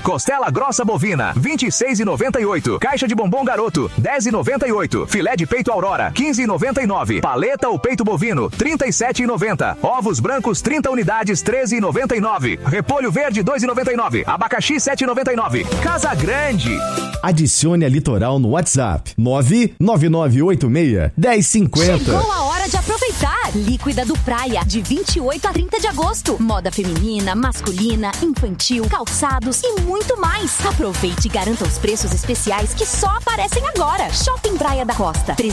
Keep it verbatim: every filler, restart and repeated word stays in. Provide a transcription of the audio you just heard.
Costela grossa bovina, vinte e seis reais e noventa e oito. Caixa de bombom garoto, dez reais e noventa e oito. Filé de peito Aurora, quinze reais e noventa e nove. Paleta ou peito bovino, trinta e sete reais e noventa. Ovos brancos, trinta unidades, treze reais e noventa e nove. Repolho verde, dois reais e noventa e nove. Abacaxi, sete reais e noventa e nove. Casa Grande. Adicione a Litoral no WhatsApp nove nove nove oito seis, um zero cinco zero. Chegou a hora de aproveitar. Líquida do Praia, de vinte e oito a trinta de agosto. Moda feminina, masculina, infantil, calçados e muito mais. Aproveite e garanta os preços especiais que só aparecem agora. Shopping Praia da Costa.